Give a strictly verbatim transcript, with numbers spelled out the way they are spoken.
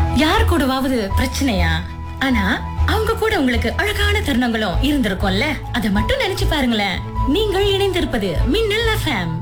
யார் கூடவாவது பிரச்சனையா? ஆனா அவங்க கூட உங்களுக்கு அழகான தருணங்களும் இருந்திருக்கும்ல. அதை மட்டும் நினைச்சு பாருங்களேன். நீங்கள் இணைந்திருப்பது மின்னல் எஃப்எம்.